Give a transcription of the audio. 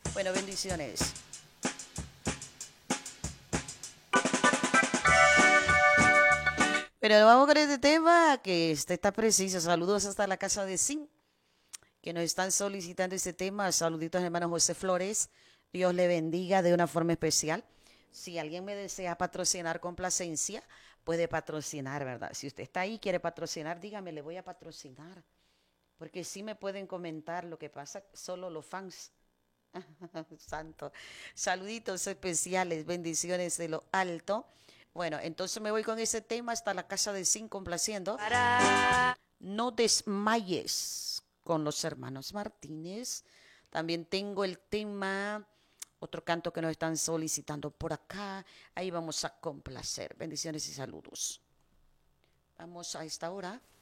Bueno, bendiciones. Pero vamos con este tema que está preciso. Saludos hasta la casa de Sin, que nos están solicitando este tema. Saluditos, hermano José Flores. Dios le bendiga de una forma especial. Si alguien me desea patrocinar complacencia, puede patrocinar, ¿verdad? Si usted está ahí y quiere patrocinar, dígame, le voy a patrocinar. Porque sí me pueden comentar, lo que pasa, solo los fans. Santo. Saluditos especiales, bendiciones de lo alto. Bueno, entonces me voy con ese tema hasta la casa de Sin complaciendo. No desmayes con los hermanos Martínez. También tengo el tema, otro canto que nos están solicitando por acá. Ahí vamos a complacer. Bendiciones y saludos. Vamos a esta hora.